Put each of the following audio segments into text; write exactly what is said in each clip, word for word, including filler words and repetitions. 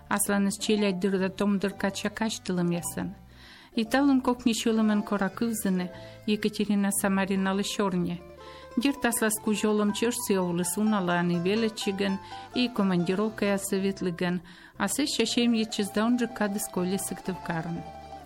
Асланыс челядь дырда томдыр кача каштылым ясын. И талым кокничулым коракывзыны Екатерина Самарина лышорне. Диртаслас кужолым чешцы овлыс уналаны величиген и командировка ясоветлыген, а сэ шашем ечиздаунжы кадыс коле сыктывкарын.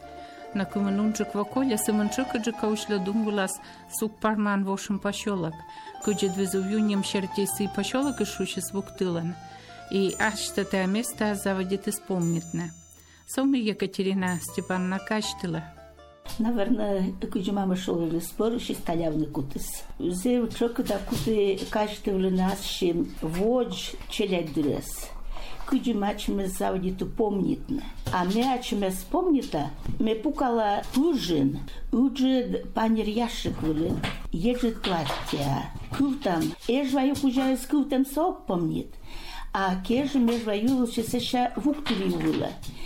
На кумынунжык воколе сымынчыкыджы каушля думгулас сук парман вошым пощелок, куджи двезувюнем шертейсы пощелок и шущес вуктылан, и аштатое место заводит исполнитне. Соми Екатерина Степановна каштыла. Наверное, куджи мама шолили спор, ши сталявны кутыс. Зе учок да куты каштывли нас шим водж челядь дрес. Куджи мачме заводит упомнитне. А мы ачме спомнита, мы пукала пужин, уджи панер яшик вылы, ежит платья. Кутам, эжваю кужа с кутам сок помнит. А кеж межваю лучше сеша вуктулию вылы.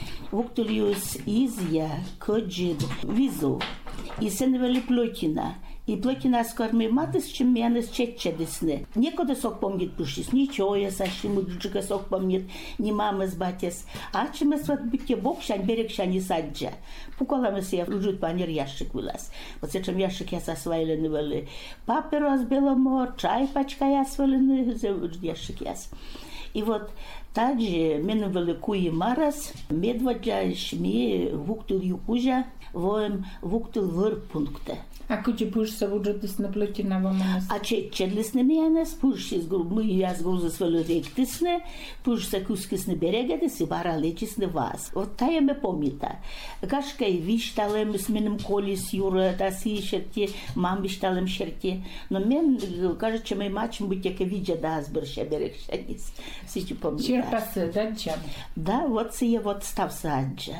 Вуктулиус изя, коджид, визу. И сенвели плотина. И плотина скорми матыс, чем мянес четчедесне. Некуда сок помнит пушис, ничего я сашиму джига сок помнит, ни мама с батес. А чем мы сват битье бог шань, берег шань и саджа. Пукала мы себе лежит панер ящик вылаз. Вот с этим ящик я сосвайлены вели. Паперу с беломор, чай пачка я свалены, ящик яс. И вот также мене великує марас, медваджа шмі вуктул юкужа, воем вуктул върпункте. А куче пуш са вуджатис на плотина ваманас? А че чедлисне миянес, пуш из гру, мы яз груза свалю ректисне, пуш са кускисне берегате, си бара лечисне вас. Вот тая ме помита. Кашка и вишталем с менем колис юра, та си шерти, мам вишталем шерти. Но мен, каже, че май мачем будь яка видя да азбърша берег шанис. Си че помита. Черпасы, да, джам? Да, вот си е вот став саджа.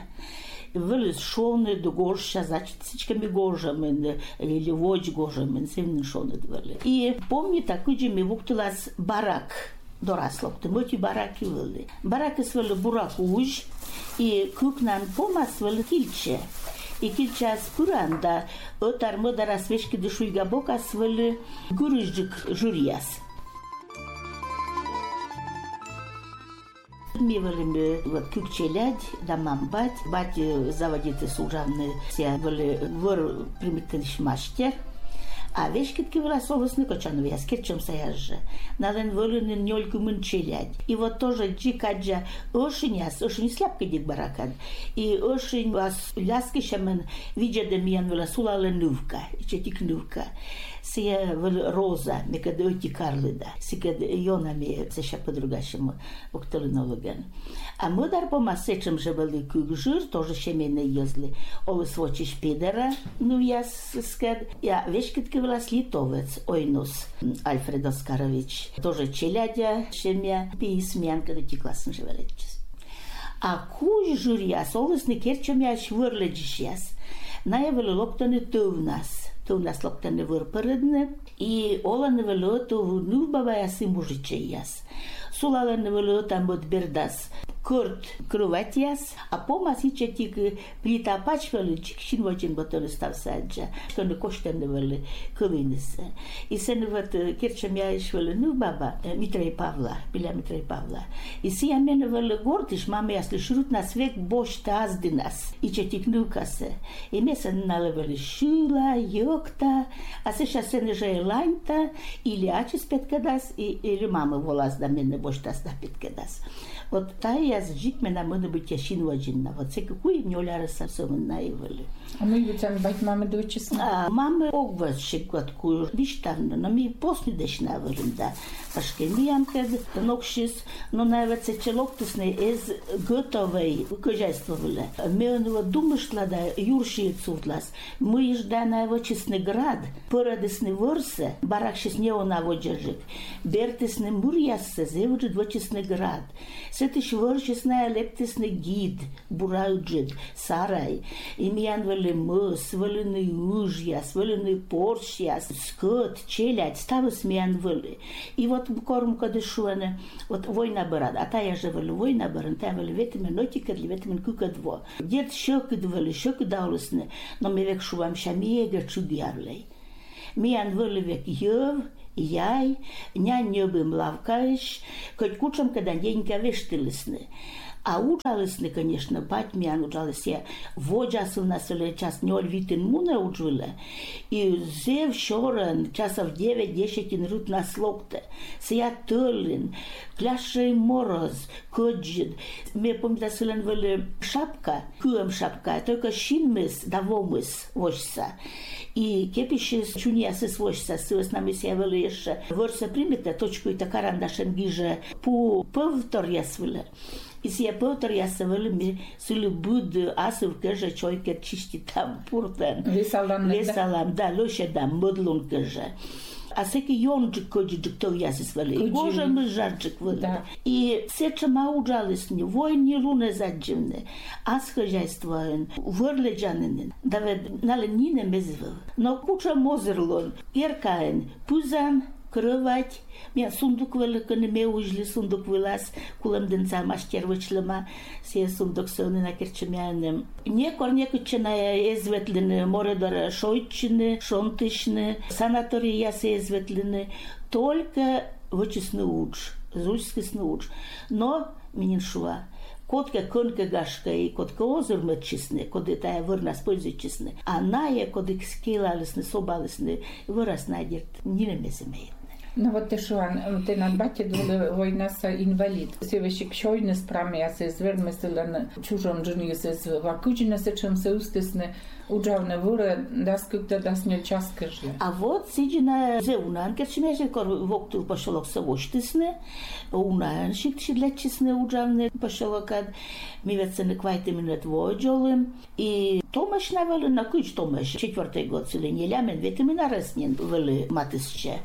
Вылез шоны до горща, значит, всичками гожами, или водь гожами, севни шоны двали. И помни, такой же ми вуктилас барак дораслок, ты моти бараки вали. Бараки свали бурак уж, и кукнан пома свали кильче. И кильча спуранда, от армода расвешки душуйга бока свали гурыжджик журьяс. Мы вели вот кукчелядь, да мам бать, бать заводите служавные, все вели вор примитивный маштер, а вешкитки вела солосны кочанови, я скерчем саяжа, наден вели нёльку мынчелядь. И вот тоже джикаджа ошень яс, ошень сляпка дик баракан, и ошень вас ляски шамен видя демьян вела сулала нувка, и четик нувка. Сия вели роза, ми kada oti Карлида, си kada Йона ми се ша по-другашему октолинологен. А мы дар по масечем же вели кугжир, тоже ще мене езли. Овы свочи шпидера, ну яс скад. Я вешкитки вела слитовец, ойнус Альфред Оскарович. Тоже челядя шемя, письмен, kada ти классен же величес. А куж жир яс, овысны керчем я швырледжиш яс. Наявели лоптаны төвнас. То у нас лоптане върпаредне и ола не велото в бабая си мужиче яс. Сулала не велото от бердас курт кровать яс, а пома си четик плита пачвали чикшин вочен батон став саджа, что не кошта не вели ковинесе. И се не вот керчем я ишвели ну баба Митрей Павла, биля Митрей Павла. И си я мене вели гордиш, мама ясли шрут на свек бош таздинас. И четик нукасе. И ме се налевели шила, йокта, а се ша се не же ланьта, или ачис петкадас, или мама волаз да мене бош таз да петкадас. Вот тая аз жить ме на мъна быть яшин ваджинна. Вот се какой ньоляра съвсем наивали. А мы ведь там бать мамы до честно. А мама огвас шекватку виштавна, но ми после дешна валим да. Пашке ми амкед нокшис, но най-вече челоктусне ез готовей хозяйствовали. Меонова думашла да юрши цутлас. Мы жда най-вече град, порадесне върсе, баракшис не она воджажик. Бертесне муряссе, зеводжи двочесне град. Сетиш вършесне лептесне гид, бурауджид, сарай. И ми анвали мъс, валени ужья, валени поршья, скот, челядь, ставас ми анвали. И вот корм къде шуане, вот война барад, а тая же вали война баран, тая вали ветиме нотикър ли ветиме кукъдво. Дед шокъд вали, шокъд даулесне, но ми век шувам шами ега чудярлей. Ми анвали век йъв, яй, ня ньобим лавкаеш, хоть кучам, когда денька вештилесне. А уджалысны, конечно, батьмян уджалыс я воджасы у нас час ноль витин муна уджвила. И зев шоран часов девять-десять рут на слогте. Сия терлин, кляшей мороз, коджид. Мне помню, сылен вели шапка, куем шапка, только шинмыс, давомыс вожса. И кепище чунясы свойства, с нами се вели еще. Ворса примете точку и карандашен гиже по повторясвиле. И се повторяса вели ми сили буд асов кеже чойке чисти там пуртен. Весалам, Весалам, да, лоше да, модлун кеже. А всеки йонджик коджик то я се свели. И боже мы жарджик вели. И все чема уджались не войни луне задживне. Аз хозяйствоен, върледжаненен. Давид нале нине мезвел. Но куча мозерлон, еркаен, пузан, крывать. Меня сундук великий не ме ужли сундук вилаз, кулем денца маштер вичлема, сие сундук сони на керчемяnem. Некор некученая изветлены, моредора шойчины, шонтышны, санатория се изветлены, только вычесны уч, зульскисны уч. Но минин шуа. Котка конка гашка и котка озер мечисны, коды тая вырнас пользуючисны. А ная коды скилалисны, собалисны, вырас надерт, не лемеземеет. No vot te šoan, te nad batje dole vojna sa invalid. Se vešik šojne sprame, ja se zverme se lan čužom džini se vakuđine se čem se ustesne uđavne vore, da skukta da snje čas kažle. А вот сиджина зеунан, керчмеже кор вокту пошолок се воштесне, унан шик шидлечесне уđавne пошолокад, ми вет се не квайте минет воđолим, и Томаш навели на куч Томаш, четвъртый год се ленелямен, вете ми нареснен вели матисче.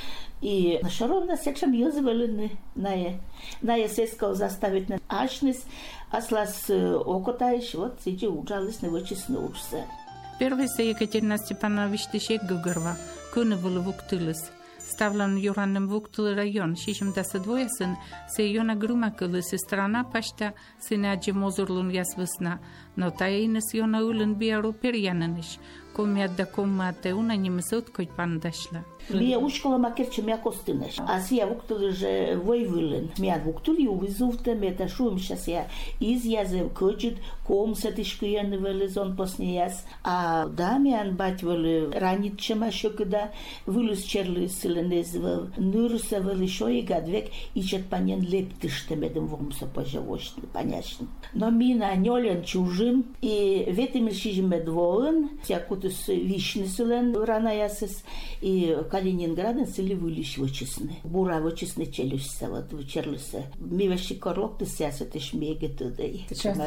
И Шаровна сечем юзвели на на есескал заставить на ашнис, аслас окотаиш, вот сиджи уджалис не вычесны учся. Первый се Екатерина Степанович Тишек Гугерва, кунывал вуктылыс. Ставлен юранным вуктыл район, шишмдасы двоясын, се йона грумакылы сестрана пашта, сыне аджи мозурлун ясвысна, но таейныс йона улын биару перьяныныш, комят да коммате уна немысот коть пандашла. Мия ушкала макерче мя костынеш. А сия вуктылы же войвылын. Мя вуктыли увызувте, мета шуем щас я изязев кочит, ком сатышкыяны вели зон поснеяс. А да, мян бать вели ранит чема шокыда, вылыз черлы сыленезвел, нырса вели шои гадвек, и чет панен лептыште медем вомса пожавошны, понячны. Но мина нёлен чужим, и ветимир шижим медвоен, сякутус вишны сылен ранаясыс, и Калининграден сели вылиш вычесны. Бура вычесны челюстся, вот вычерлыся. Ми вещи корлок ты сяся, ты шмеге тудей.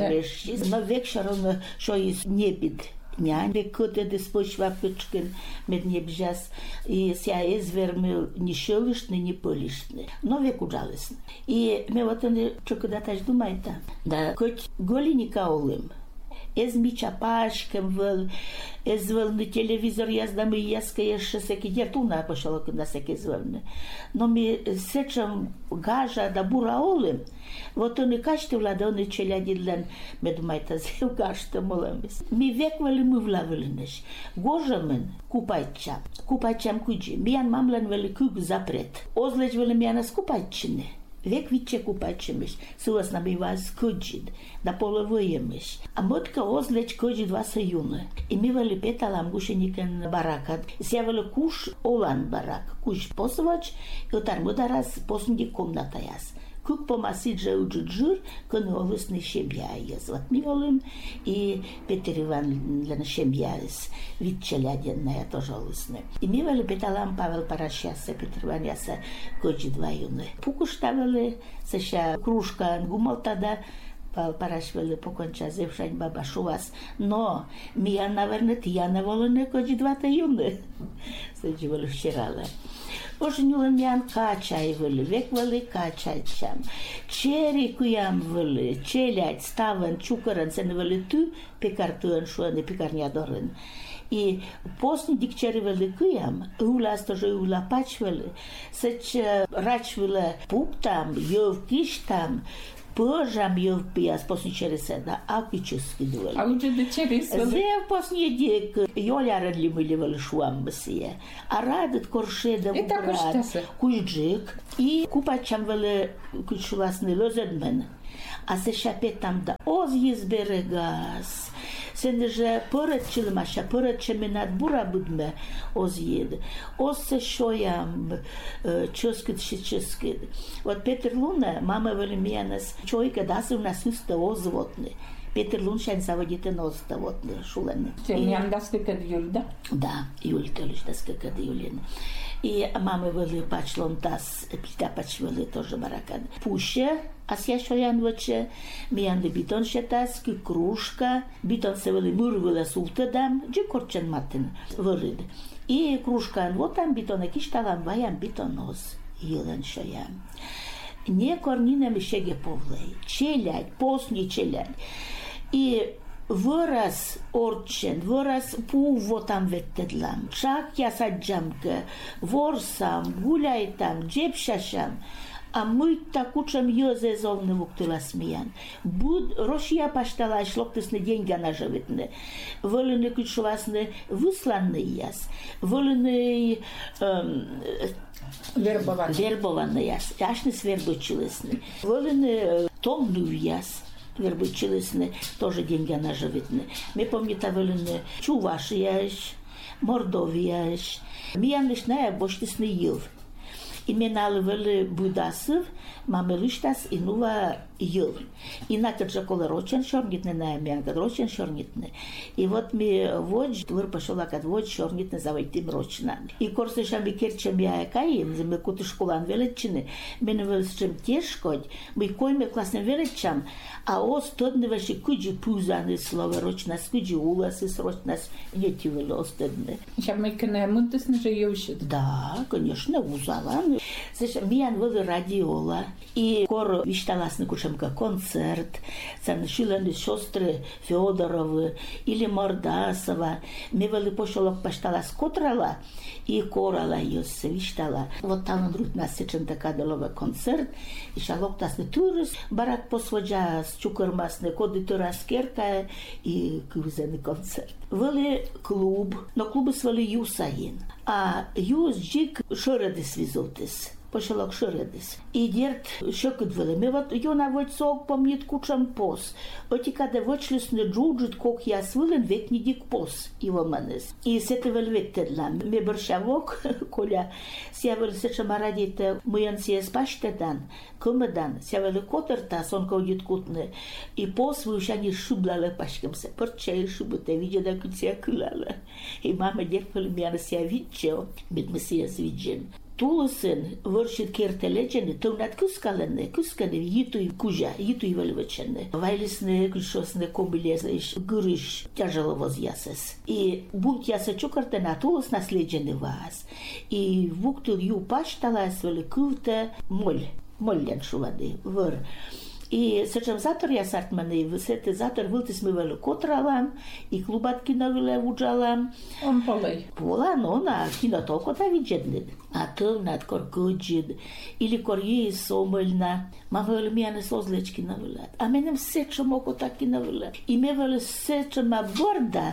Но век шаровно, шо из небид. Нянь, век коте дес почва пычкин, мед небжас. И ся изверми не шелышны, не полишны. Но век уджалысны. И мы вот они, что когда-то ж думает, да, хоть голи не каулым. Ez mi чапашкам вел, ez вел на телевизор яздам и яска еще всеки дертуна пошла когда всеки звелны. Но ми сечем гажа да бураолым, вот он и качты владоны челядидлен, me думаете, зел гашты молемис. Ми век вели мы влавелинеш. Гожамен купайча, купайчам куджи. Миян мамлен вели куг запрет. Озлеч вели мияна скупайчины. Век виче купачемеш, сулас набивас куджид, да половоемеш. А мотка озлеч куджид васа юна. И ми вали петалам гушеникен баракат. Ся вали куш олан барак. Куш посвач, и отар мударас посунди комната яс. Кук помасиджа уджуджур, коны олысны шемья яс. Вот ми волим, и Петер Иван лена шемья яс. Витчеляденная тоже олысны. И ми вали петалам Павел Парашяса, Петер Иван яса куджид два юны. Пукуш тавали, сеща кружка гумал тада, Павел Парашвели поконча зевшань баба шувас. Но мия, наверное, тияна волыны куджид два юны. Сычивали вчерала. Ожнюлен мян качай вели, век вели качайчам. Чери куям вели, челядь, ставен, чукарен, сен вели ту, пекартуен шуен и пекарнядорен. И после дикчери вели куям, улас тоже ула пач вели, сеч рач вели пуп там, йов киш там, Пожам eu pias после через это, а кически дуэл. А уже до через Зе после дек Йоля радли мы левел шуамбсия. А радит коршеда Это куштасы. Куджик и купачам веле кучуласны лозедмен. А се шапет там да оз изберегас. Sen же поръчили маша, поръчаме над бура будме озъед. Оз се шоям ческит ши ческит. Вот Петър Луна, мама вели миянас, човека да се у нас уста озвотне. Петър Лун шайн заводите на озвотне, шулене. Миян да ска къд Юльда? Да, Юлька лиш да ска къд Юлин. И мама вели пачлон тас, плита пач вели тоже баракад. Пуше, аз я шоян ваче, миян да битон шетас, ки кружка, битон се вели мурвела султадам, джи корчен матен върид. И кружка, вот там битон, кишталам ваян битон оз, елен шоян. Не корнина ми шеге повлей, челядь, посни челядь. И выраз орчен, выраз пуво там веттедлам, чак я саджамка, ворсам, гуляй там, джепшашам, а мы так учим ёзе зовны вуктыла смеян. Буд рошия паштала шлоктысны деньги наживитны. Волыны кучувасны высланны яс, волыны вербованы. Вербованы яс, яшны свербочилысны. Волыны томну яс. Вербочилысны, тоже деньги наживитны. Мы помните, волыны Чувашияш, Мордовияш. Миян лишная боштысны ел. Именали вели Будасов, мамелиштас и нува ел. И накад же кола рочен шорнитне на мянка, рочен шорнитне. И вот ми водж, твор пошла кад водж шорнитне завайтим рочна. И корсе шами керчем я каин, мы куты школан величины, мене величем тешкодь, мы койме классным величам, а ос тодны ваши куджи пузаны слова рочна, скуджи уласы срочнас, не тивели остедны. Сейчас мы кне мунтысны же еушит. Да, конечно, узалан. Слушай, миян вели радиола, и кор вишталасны кушемка концерт, саншилены сестры Федоровы или Мордасова, ми вели пошелок пашталас котрала, и корала юс виштала. Вот там друг нас сечен така делова концерт, и шалок тасны турис, барак посводжа с чукърмасны, коды турас керка, и кюзены концерт. Вели клуб, но клубы свели юсаин. А юз джик шоредис визотис. Пошелок шоредис. И дерт шокет вели. Ме вот йона вот сок помнит кучам пос. Оти каде вочлюсны джуджит кок я свилен век не дик пос. Его манес. И сете вел вектедлам. Ме борщавок, коля, ся вели сеча марадите муян сия спаштедан, кумедан, ся вели котерта, сон каудит кутны. И пос вышани шублале пашкемсе. Порчай шубуте, видя да куция кылала. И мама дерпали мяна ся видчео, бит мы сия свиджен. Тулысен вършит кертелечене, тъмнат кускалене, кускане, йиту и кужа, йиту и валвачене. Вайлисне, кушосне, комбилезеш, гырыш, тяжело возясес. И бунт яса чукарте на тулыс наследжене вас. И вуктул ю пашталас вели кувте моль, моллен шувады, вър. И сечем затор я сартмане, висете затор вилтис ми вели котралам, и клубат кина виле вуджалам. Он полей. Пола, но на кина толко та виджеднед. А тъмнат кор куджид, или кор yi сомълна. Мама вели ми ане созлечки на вилят. А менем сечем око таки на вилят. И ме вели сечем а бърда.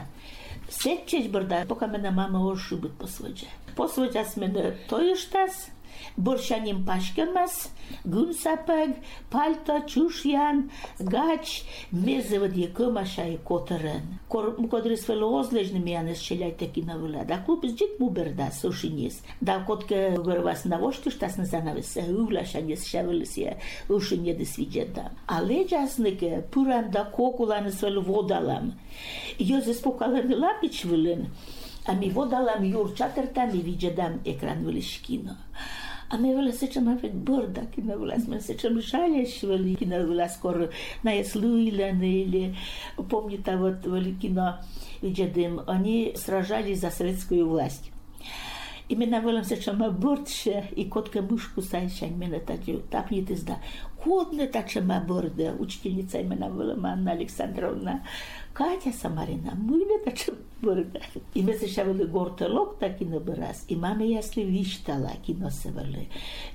Сечеш бърда, пока мене мама ошубит посвъджа. Посвъджа с мене той щас, боршаним пашкамас, гунсапаг, пальта, чушян, гач, мезевът якъм аша и котърен. Кодри свеле озлежни ми анес челяй таки на вила. Да клуб ждик му берда, сушинис. Да котка вървас на вощу, щас не занавеса, увлаша не шавели си, уши не да свиджеда. А леджаснике, пуран да кокула не свеле водалам. Йозе спокала не лапич вилен. Ами водалам юрчатърта ми виджедам екран вилишкино. A me vele sečem avek bърда, кина вила сме сечем жалеш вели, кина вила скоро наеслуилene или помните вот вели кино виджедем, они сражались за советскую власть. Именно вылам сечама бордше, и котка мышку сайшань меня таджу, так не ты зда. Кодна тачама борда, учительница именно вылам Анна Александровна. Катя Самарина, мыля тачама борда. И мы сечавали гортелок так и набирас. И мама ясли виштала киносевали.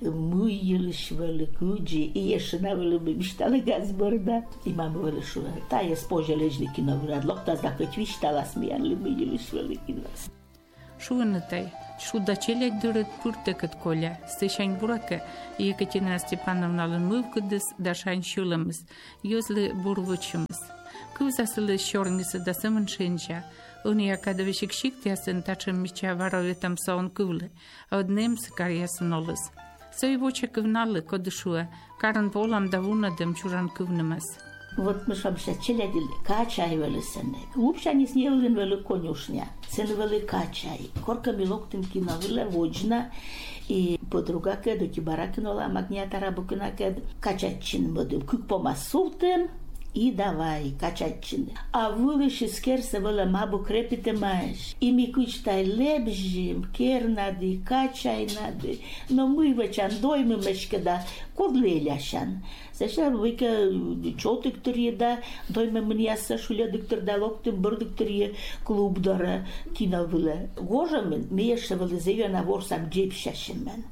Мыили швали куджи, и ешена вылы бы виштала газ борда. И мама вылы шуа. Та я спожа лежли киноврад. Локта закать виштала смеяли мыили швали кинос. Шуанатай, шудачелять дырët пуртекët коля, стешань бурака, Екатерина Степановна лынмывкыдыс, дашань шулымыз, ёзлы бурвычымыз. Кывзасылы шорнгысы да сымын шенча, уны якадывышик шиктясын тачым мича вароветам саун кывлы, однем сыкарьясын олыз. Соевоча кывналы кодышуа, карын полам давунадым чуран кывнымыз. Вот мы шо сейчас челядили, качай вели сене. Лупша не снелин вели конюшня, сен вели качай. Корка милоктим кина вели воджна, и подруга кеду кибара кинола, магнията рабукина кед, качайчин модым, кук помасултем, и давай, качайчин. А вылыши скерсе вели мабу крепите маеш. И ми кучтай лебжим, кер нады, качай нады. Но мы вечан доймы мешкеда, кодлеляшан. Сешар вика чотик турьеда, дойме мняса шуля дикторда локтем бырдикторье клуб дара киновыле. Гожамен меше вели зевена ворсам джепшашимен.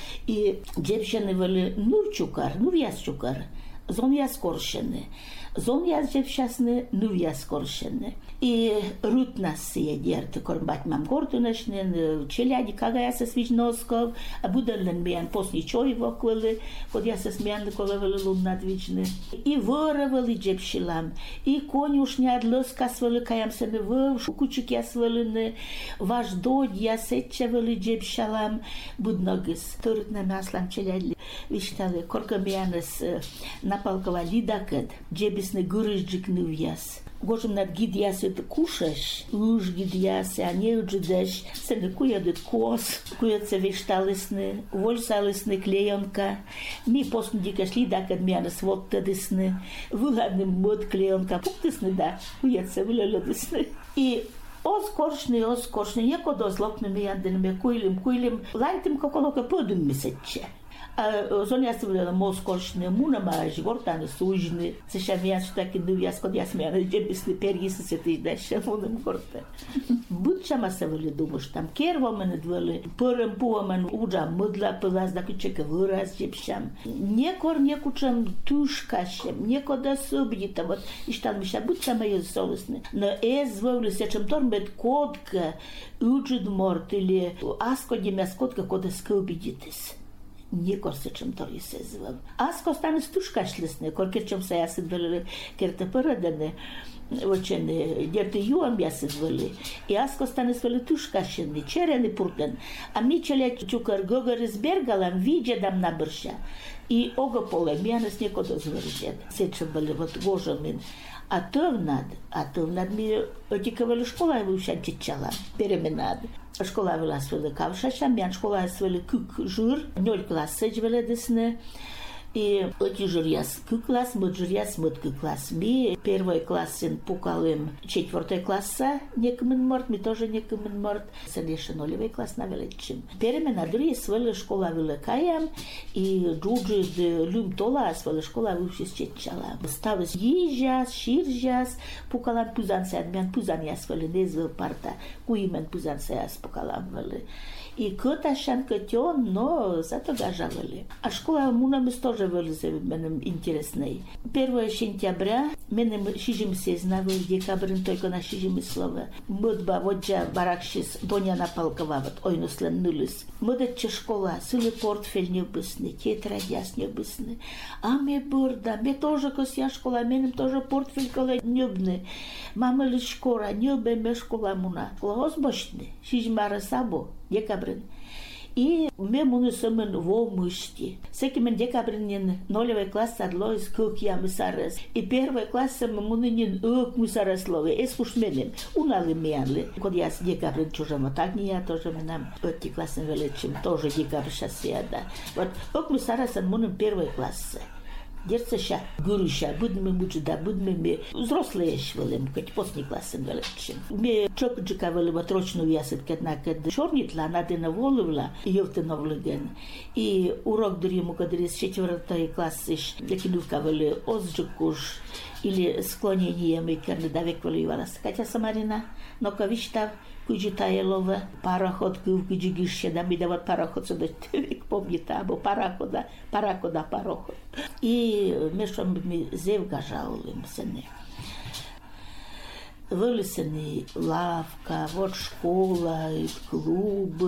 И джепшаны вели нурчукар, нурьясчукар, зоньяскоршены. Зоньяс джепшасны, нурьяскоршены. И рут нас съедерты, корбать мам гордунашнен, челяди, кага я со свичносков, а будален миян после чоево квели, код я со смян колевели луннадвичны. И воровали джепшилам, и конюшня адлоска свели каямсены вов, кучик я свелины, ваш додь я сетчевели джепшалам, будногис. Турит на маслам челяди, виштали, корка миянес напалкова лидакет, джебисны гурыжджик нувьяс. Гожим над гидьяс это кушаешь, уж гидьяс, а не уджидешь, сены куядет кос, куядца вешталысны, вольсалысны клеенка, ми постн дикашли, да, кад мянас вот тадысны, выгадным мод клеенка, пуктысны, да, куядца вылялядысны. И оскоршны, оскоршны, неко дозлопными яндынами, куйлим, куйлим, лайтым коколока подым месече. А зоня ставила москошне мунама жгортаны сужны сешамян что таки дувяс код я смеяна джебисны перьисы се ты дальше мунам горта будчама ставили думаешь там керва мене двели пырым пуамен уджа мыдла пылаз да кучека выраз джебшам не кор не кучам тушкашем не кода субдита вот и что миша будчама ез солосны но эз вовли сечем тормет кодка уджид морт или аско демяс кодка кода скубидитис. Никор се чем тори се звав. Аз ко стане стушка шлесне, корке чем се ясен вели керте пърдане, очене дерте юам ясен вели. И аз ко стане свели тушка шенни, черени пуртен. А ми челе чукар гогар избергалам, виджедам на бърша. И ога поле, мянес неко да звържен. Сечем вели вот гожамин. А тъвнад, а тъвнад ми отикавали школа и вълшан чечала, переменад. Школа вела свели кавшаша, мян школа свели кук жур, ноль клас съджвели десне. И оти журяс кук клас, мът журяс мът кук клас. Ми первой классен пукалым четвъртой класса, некъмен морт, ми тоже некъмен морт. Седеше нолевой класс на величим. Перемена дори свели школа вела каям, и джуджи де люм тола свели школа вълши чечала. Ставис ежас, ширжас, пукалам пузан се адмян, пузан я свели незвел парта, куимен пузан се аз пукалам вели. И къта шан кътьон, но зато гажавали. А школа мунамис тоже вели за менем интересной. первого сентября менем шижим се знавал декабрин только на шижим слова. Мъдба воджа баракшис доня напалкавават, ойно слен нулис. Мъдът че школа, сили портфель не объясни, тетрадяс не объясни. А ме бърда, ме тоже къся школа, менем тоже портфель кала нюбне. Мама ли шкора, нюбе ме школа муна. Школа озбощне, шижим арасабо. Декабрин. И ме муны съмен во мъщи. Всеки мен декабрин нолевой класс адло из кък я мисарес. И первой класс съм муны нин ък мисарес лове. Ес пуш менем. Унали миянли. Код яс декабрин чужама так ни я тоже менам. Оти классен величим. Тоже декабриша сия да. Вот ък мисарес ан мунын первой классе. Дерцеша, гуруша, будем мы да, будем мы взрослые швелем, хоть после класса величим. Мы чокджика вели вот рочну вясет, когда когда чорнитла, надо на воловла, ёвте новлеген. И урок дырему, когда из четвертой классы, якинувка вели озджикуш, или склонение мы когда давек вели валас. Хотя Самарина, но ковичтав, куджитаелова, пароход, куджигище, да мы дават пароход, сюда век помните, або парохода, парохода, пароход. И мешом ми зевга жалуем сене. Вылесены лавка, вот школа, клуб,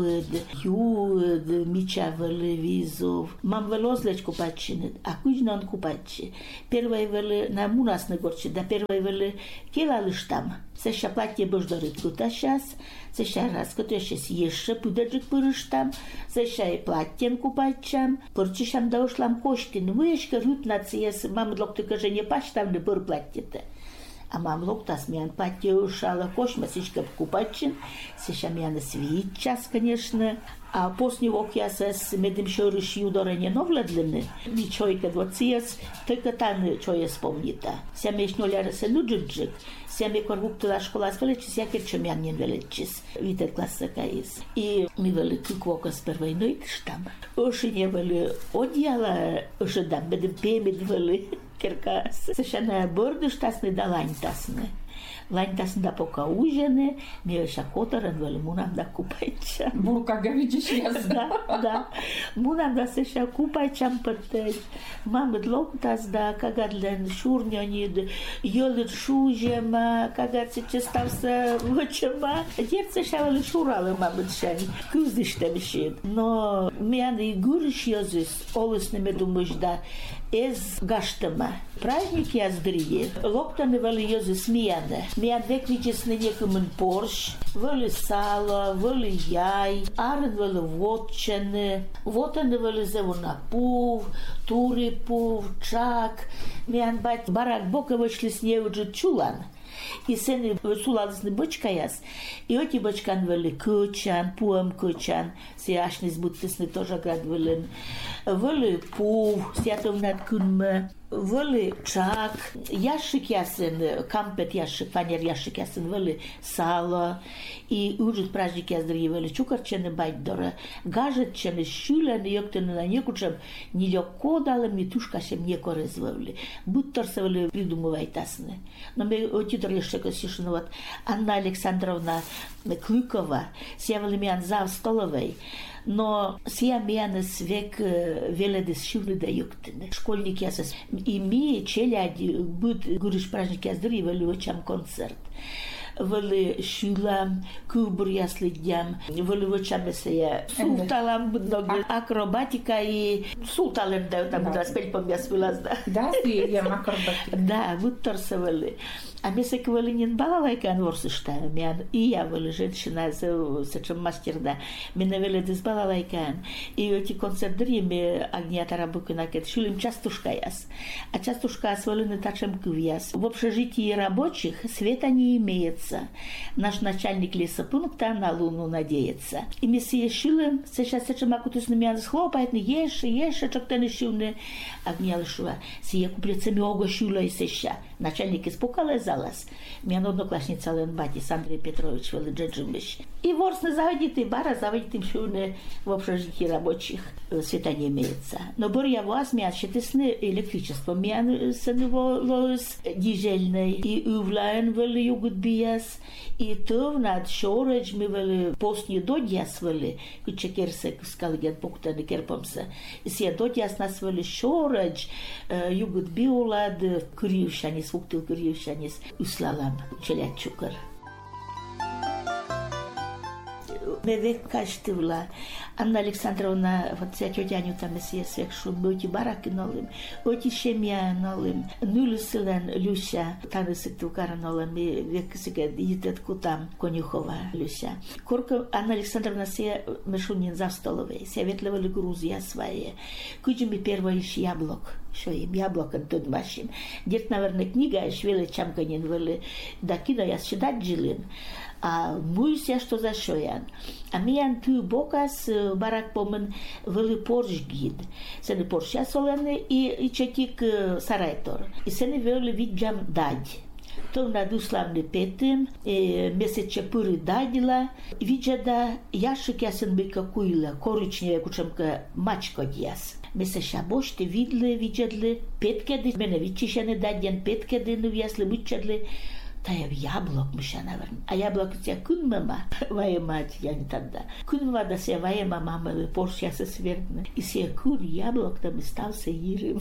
юд, меча вели визов. Мам велозлеч купачины, а кujna он купачи. Первой вели на мунасны горчи, да первой вели кела лишь там. Сеша платье бождорит кута сейчас, сеша раз, кута сейчас еще пудаджик пырыштам, сеша и платьен купачам, порчишам да ушлам коштин, вышка рут на циес, мам локты каже не паштам не пыр платье-то. А мам локтас мян платье ушала кошма, сечка купачин, сеша мян свит час, конечно. А после него я с медым шорыш юдорение новледлины, ничего и когда циес, только там что я вспомнила. Сями шноляра се люджиджик, сями корвуктила школа с величис, я керчу мян не величис, витет класса каис. И мы вели куквока с первой ночи там. Уши не вели одеяла, уши дам, медым пемет вели керкас. Совершенно борду штасны да лань тасны. Лань тасны да пока ужины, ми шакотарен вели мунам да купайчам. Бурка гавичиш яс. Да, да. Мунам да се ша купайчам пъртеж. Мамет локтас да, кагадлен шурнянид, йолит шужема, кагат се честавса вочема. Дерце ша вели шуралы мамет шани, куздиштем шид. Но мян и гуриш йозис, олесне ме думаш да, ez gaštama. Праздник я здрие. Локтаны вели йози смияне. Миян век вичесны некумен порш, вели сало, вели яй, арен вели вотчены, вотаны вели зеву на пув, тури пув, чак. Миян бать барак бока вышли с ней уже чулан. И сени сулалысны бочкаяс, и оти бочкан вели кучан, пуам кучан, сияшни сбуттысны тоже град велен, вели пув, сятов над кунме, вели чак, яшик ясен, кампет яшик, фанер яшик ясен, вели сало, и ужит праздник яздри вели чукарчены байдора, гажетчены шюлены, йоктены на некучем, нелегко дала митушкашем неко резвали, будто се вели придумывайтасны. Но мы оти еще косишнуват Анна Александровна Клюкова, сявали мян зав столовой, но сия мян свек веледес шивны да юктыны. Школьники ясас. И ми челяди бут гуриш праздник яздри вели очам концерт. Вели шулам, кубр я следям, вели очам сея султалам много акробатика и султалем да там да спель помяс вылазда. Да, я акробатика. Да, вот торса вели. А мы се квалинин балалайкан ворсыштаем, и я вели женщина, сечем мастер, да, мы навели дес балалайкан, и эти концерты мы агнята рабуки накет шулим частушкаяс, а частушкаяс вели не тачем квияс. В общежитии рабочих света не имеется. Наш начальник лесопункта на луну надеется. И мы се шулим, сейчас сечем акутус на мян схлопает, ешь, ешь, чоктаны шулны, агния лишува, сие куплется миого шула и сеща. Начальник испугал залаз. Меня одноклассница Лен Батис Андрей Петрович вели джеджимиш. И ворсны заводит бара, заводит им шуны в общежитии рабочих. Света не имеется. Но бор я вас мян считесны электричество. Мян сенево лоис дизельный. И увлаен вели югут биас. И то над шореч мы вели постни додьяс вели. Куча керсе скалген пуктаны керпомса. И сия додьяс нас вели шореч югут биолад курьевшанис, фуктил курьевшанис. Услалам челят чукар. Мы век каштывла. Анна Александровна, вот вся тетя Анюта месье свек шум, оти бараки нолым, оти шемья нолым, нули силен Люся, танцы тукара нолым, век сега идет кутам Конюхова Люся. Корка Анна Александровна се мешунин за столовой, се ветлевали Грузия свои. Куджи ми первый яблок. шоим, яблоко тут вашим. Дед, наверное, книга, швелы чамканин вели, да кино я считать жилин. А мусь я что за шоян. А миян ту бокас барак помен вели порш гид. Сене порш я солене и, и четик сарайтор. И сене вели виджам дадь. То наду славный петым, месяче пыры дадила, видя да яшик ясен быка куила, коричневая кучемка мачка дьяс. Месяча боште видли, видели, петкеды, мене вичишены дадьян петкеды, ну ясли вычадли, тая яблок мыша, наверное. А яблок тебя кун мама, вая мать, я не тогда. Кун мама да се вая мама, порш яса свердна. И се кун яблок там остался ирым.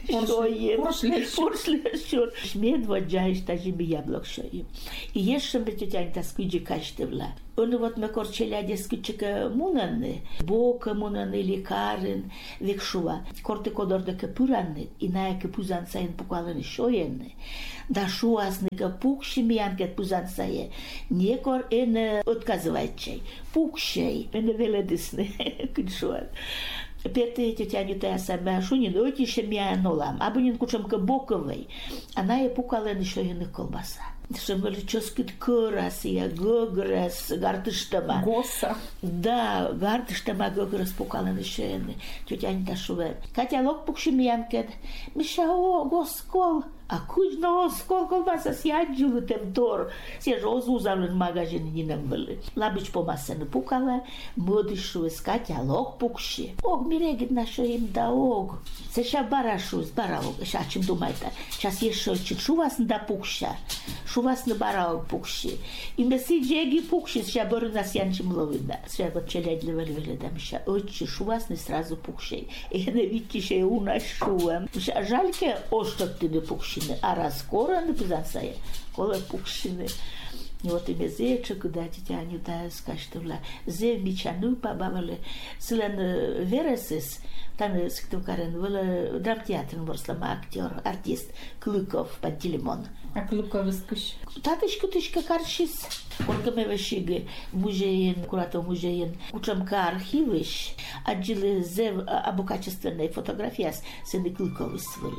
Поршлешур. Медва джаиш тажими яблок шоим. И еще мы тетя та скуджи качтевла. Он вот мы корчеля дескучка мунаны, бока мунаны лекарен, векшува. Корте кодордака пуранны, и наяка пузансаен пукаланы шоенны. Да шуасника пукшими янкет пузансае. Некор эн отказывает пукшей, эн веледисны, кучуан. Пете тетя Нюта сама шунин отише мя нолам, абунин кучемка боковой, она и пукала на шоеных колбаса. Что были ческит курас, я гограс, гартыштама. Госа. Да, гартыштама гограс пукала на шоены. Тетя Нюта шуве. Катя лок пукшим янкет. Миша о госкол. А кучно скол колбаса сяджу тем тор. Се розу завлен магазин не нам были. Лабич по масену пукала, модишу искать, а лок пукши. Ог, мирегит наша им да ог. Се ша барашу, бараог. Ша чем думаете? Час еще чуть шу вас на пукша. Шу вас на бараог пукши. И меси джеги пукши, ша бору нас янчим ловида. Ша вот челядь левели вели дам ша. Отчи шу вас не сразу пукши. И не видите, ша у нас шуем. Жальке, о, что ты не пукши. А раз скоро не пизансая, кола пукшины. Вот и мезечек, куда тетя Анюта скажет, зе мичану побавали, силен вересис, там скитукарен, был драмтеатр, морслама актер, артист Клыков, Пантелеймон. А Клыков искуш? Таточку тышка каршис, оркаме вешиги, музеен, куратов музеен, кучамка архивыш, отжили зе обукачественные фотографии, сыны Клыковы свыли.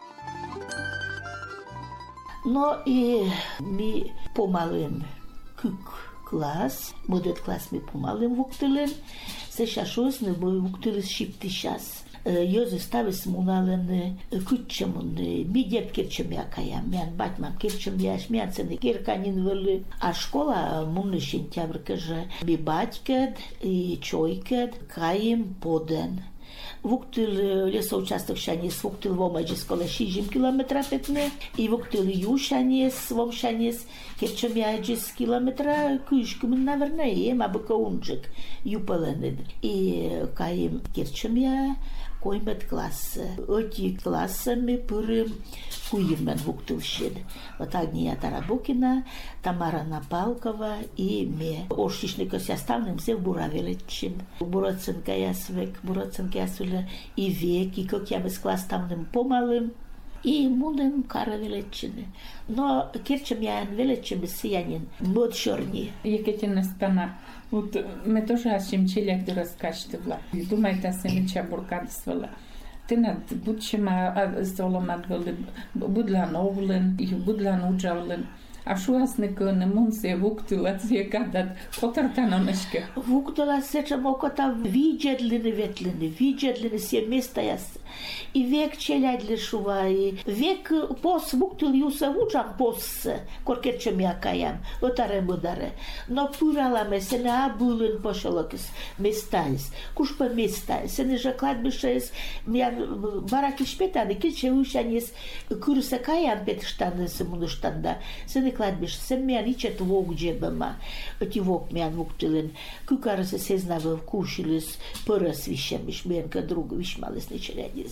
Но и мы помалым кук класс, модет класс мы помалым вуктылен, се шашос не мы вуктылы шипти шас. Йозы ставы смунален куччамун, ми дед керчем якая, мян батмам керчем яш, мян цены керканин вели. А школа мунны сентябрь же ми батькед и чойкед каим поден. Вуктил лесоучасток шанес, вуктил вомаджис кола шижим километра петне, и вуктил ю шанес, вом шанес, керчем яджис километра кышкым, наверное, ем абыка унджик, ю паленед. И каим керчем я, коймет классы. Оти классами пырым куирмен вуктил шед. Вот Агния Тарабукина, Тамара Напалкова и ме. Оршишника сяставным се в Буравелечим. Бурацинка ясвек, бурацинка ясвеле и век, и как я без класс тамным помалым. И мудем кара величины. Но керчем я величим сиянин, мод черни. Екатерина Стана, вот мы тоже ашим челек да раскачтывала. Думаете, а семеча буркадствовала. Ты над будчим золом отвели, будла новлен, и будла нуджавлен. А що вас не коне мунсе вуктила ці кадат котартаноночки? Вуктила се чому кота віджедлини ветлини, віджедлини се міста яс. И век челядли шува, и век пос вуктил юса вучам пос, коркерчем якаям, отаре мударе. Но пурала ме се не абулин пошалокис местайс, куш по местайс, се не жаклад бишайс, мя бараки шпетаны, киче ушанис курса каян пет штаны се муныштанда, се не кладбиш, се мя ричет вок джебама, оти вок мян вуктилин, кукара се сезнава вкушилис, пърас вишемиш, менка друга вишмалис не челяди.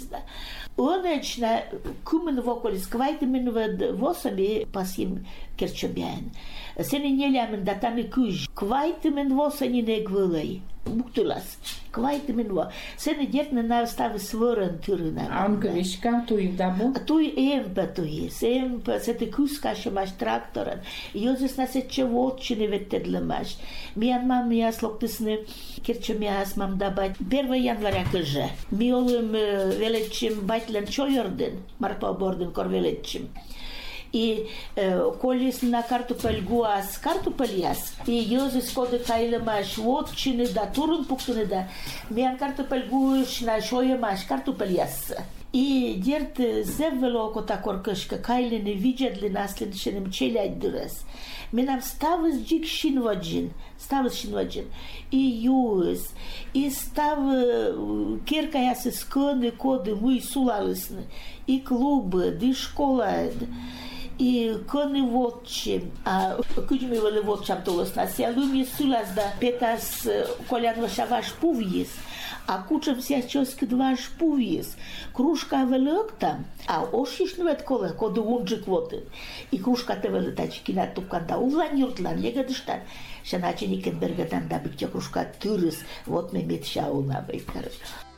Онечна кумен воколис квайтемен вад восами пасим керчобян. Сени не лямен датаны куж. Квайтемен восани не гвылай. Buktulas. Kvaite minua. Sen djetne na stavi svörön tyrina. Angliška, tu i dabu? Tu empa tu je. Empa se te kuskaše maš traktoran. Jozis na se čevotčine vetedle maš. Mijan mam ja sloktisne, kirče mjas mam dabat. prvog januarja kaže. Mi ovim velečim batlen čojorden. Marto aborden kor velečim. И э, колес на картофель гуас, картофель яс. И ёзис коды кайлы маш, вот чины да, турун пуктыны да. Мен картофель гуаш на шоя маш, картофель яс. И дерт зеввело кота коркышка, кайлы не видят ли нас линшенем челядь дырас. Менам ставыз джик шинваджин, ставыз шинваджин. И юз, и став керка ясы сконы коды мы сулалысны. И клубы, и школа. И кони вотче, а куди ми вели вотчам толос нас, я люми сулас да петас колян вашаваш пувьес, а кучам ся чоски два шпувьес, кружка велик там, а ошиш невет коле, коду унджик воты, и кружка те вели тачки на тупканда, улан юртлан, нега дыштан, ша наче Никенберга там да битя кружка тюрис, вот ме мет шау на бейкар.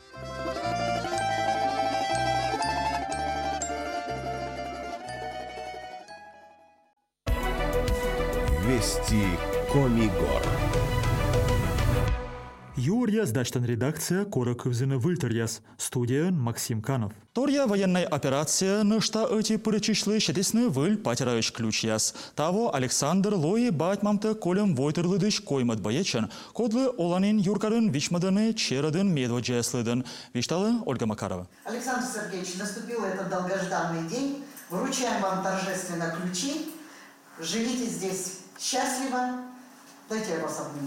Вести Комигор. Юрья сдачтан редакция Коракывзина Вильтерьяс. Студия Максим Канов. Торья военная операция, на что эти перечисли щетисны выль патерающ ключ яс. Того Александр Лои бать мамте колем войтерлыдыш коймат боечен, кодлы Оланин Юркарын Вичмаданы Черадын Медводжеслыдын. Виштала Ольга Макарова. Александр Сергеевич, наступил этот долгожданный день. Вручаем вам торжественно ключи. Живите здесь счастливо. Дайте я вас обниму.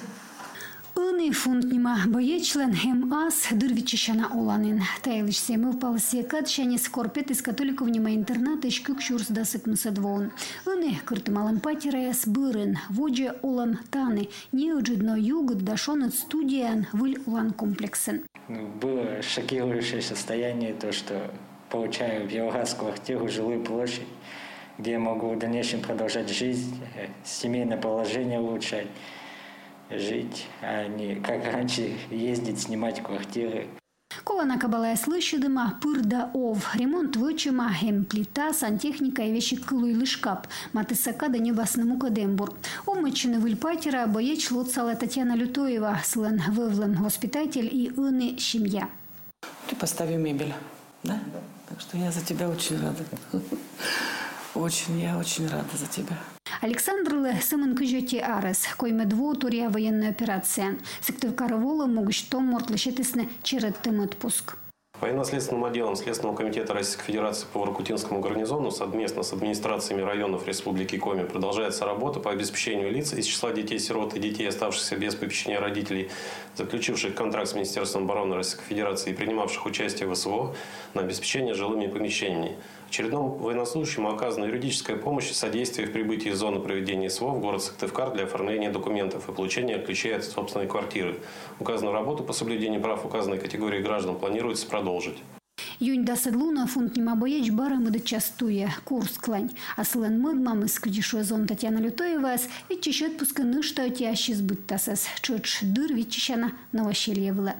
Uni фунтнима боечлен хем ас дырвичишана оланин. Тайлыш семы впалысе кадшане скорпет из католиковнима интерната шкюк шурс дасык мусадвон. Uni кыртымалын патераяс бырын, воджа олан таны, неожиданно югод дошонет студиян выль олан комплексен. Было шокирующее состояние, то, что получаю в Елгасскую квартиру, жилую площадь, где я могу в дальнейшем продолжать жизнь, семейное положение улучшать, жить, а не как раньше ездить, снимать квартиры. Колана кабалая слышидыма пырда ов. Ремонт вычима, хем плита, сантехника и вещи кылуйлы шкап. Матысака да небасному кадембур. Умычины выльпатера боеч лоцала Татьяна Лютоева, слен вывлен госпитатель и ины семья. Ты постави мебель, да? Да. Так что я за тебя очень рада. Очень, я очень рада за тебя. Александр Ле сымын күжөте арыс, койме дво турия военная операция. Сыктывкары волы могуч том мортлышетесне череттым отпуск. Военно-следственным отделом Следственного комитета Российской Федерации по Воркутинскому гарнизону совместно с администрациями районов Республики Коми продолжается работа по обеспечению лиц из числа детей-сирот и детей, оставшихся без попечения родителей, заключивших контракт с Министерством обороны Российской Федерации и принимавших участие в СВО на обеспечение жилыми помещениями. Очередному военнослужащему оказана юридическая помощь и содействие в прибытии из зоны проведения СВО в город Сыктывкар для оформления документов и получения ключей от собственной квартиры. Указанную работу по соблюдению прав указанной категории граждан планируется продолжить. Юнь да седлуна фунт не боеч барам и частуя курс клань. А слен мыдмам из кудишо зон Татьяна Лютоевас ведь чищет пусканы что тящи сбыт тасас. Чуч дыр ведь чищана новощельевла.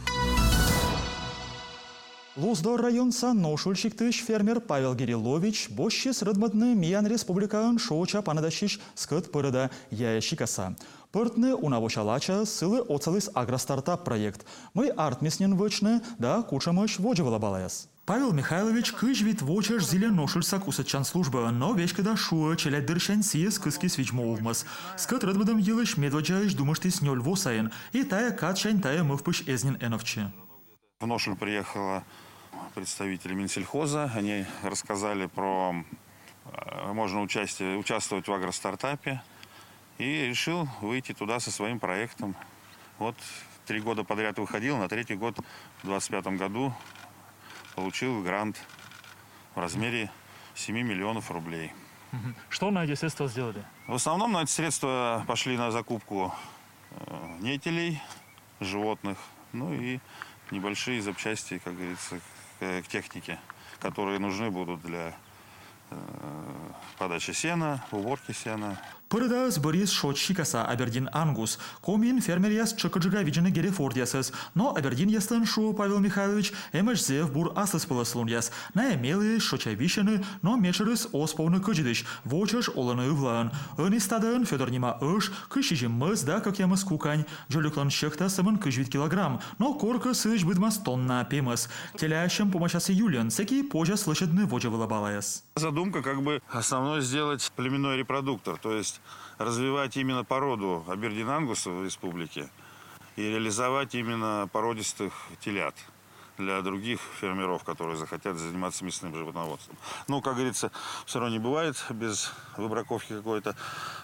Луздор районса ношульщиктыш фермер Павел Гирилович бощес рыдматны миян республикан шоуча панадащиш скыт пырыда яящикаса. Пыртны унавочалача сылы оцалыс агростартап проект. Мы артмеснен вычны да кучамыш воджевала балаяс. Павел Михайлович кыш вид вочаш зиле ношульсак усачан служба, но вешкада шуа челядь дыршен сиес кыски свичмолмас. Скыт рыдмадам елыш медваджаиш думаштис нёль восаен, и тая катшань тая мывпыш эзнен эновче. В Ношуль приехала представители Минсельхоза. Они рассказали про можно участие, участвовать в агростартапе. И решил выйти туда со своим проектом. Вот три года подряд выходил, на третий год в двадцать пятом году получил грант в размере семи миллионов рублей. Что на эти средства сделали? В основном на эти средства пошли на закупку нетелей, животных, ну и небольшие запчасти, как говорится, к технике, которые нужны будут для э, подачи сена, уборки сена. Пырыда сборис шотщикаса Абердин Ангус. Комин фермер яс чыкыджига виджины герефорд ясыз. Но Абердин ястын шу Павел Михайлович эмэшзев бур асыс пылыслун яс. На эмелы шочавишины, но мечерыс осповны кыджидыш. Вочыш оланы ывлаан. Ын истадын Федор Нима ыш, кышижи мыз да как ямыз кукань. Джолюклан щекта сымын кыжвит килограмм. Но корка сыч быдмас тонна пемыс. Телящим помощасы Юлиан, всякий позже слышадны воча вылабалаяс. Задумка как бы основной сделать племенной репродуктор, то есть развивать именно породу Абердин Ангуса в республике и реализовать именно породистых телят для других фермеров, которые захотят заниматься мясным животноводством. Ну, как говорится, все равно не бывает без выбраковки какой-то.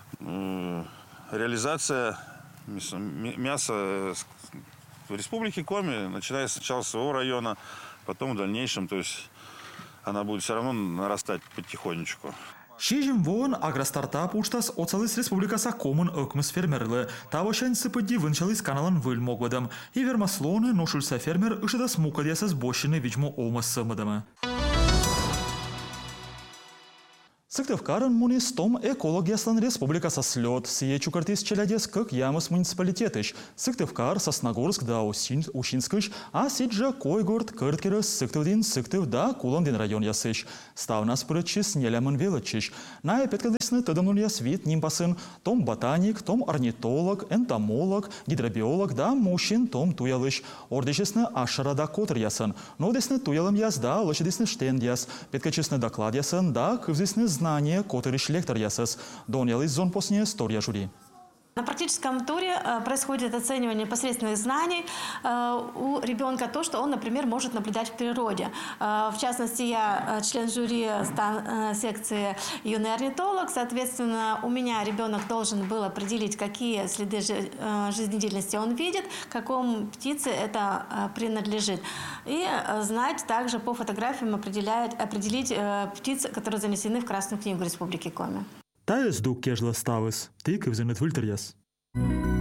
Реализация мяса в республике Коми, начиная сначала с своего района, потом в дальнейшем, то есть она будет все равно нарастать потихонечку. Шижим вон агростартап уштас оцалыс республикаса комын өкміс фермерлы. Тавошайн сыпыдди вынчалыс каналан выл могвадым. И вермаслоны ношульса фермер ышыдас мукадясас бощины виджму олмас сымыдымы. Сыктывкарын мунис том экологияслан республикаса слет. Сие чукартис челядес как ямыс муниципалитетыш. Сыктывкар, Сосногорск да Ушинскыш, а сиджа Койгорд, Кырткеры, Сыктывдин, Сыктыв да Куландин район ясыш. Ставнас прычис нелямын велычиш. На эпеткадысны тыдымнун яс вид нимпасын. Том ботаник, том орнитолог, энтомолог, гидробиолог да мужчин том туялыш. Ордешесны ашара да котыр ясын. Но десны туялым яс да лошадисны штенд яс. Петкачесны доклад ясын да кывзисны знание, который лектор ясас. Донял из зон посне история жюри. На практическом туре происходит оценивание непосредственных знаний у ребенка, то, что он, например, может наблюдать в природе. В частности, я член жюри секции «Юный орнитолог». Соответственно, у меня ребенок должен был определить, какие следы жизнедеятельности он видит, какому птице это принадлежит. И знать также по фотографиям определять, определить птиц, которые занесены в Красную книгу Республики Коми. Та ес дук кежла ставис, ти кивзенет вильтеряс.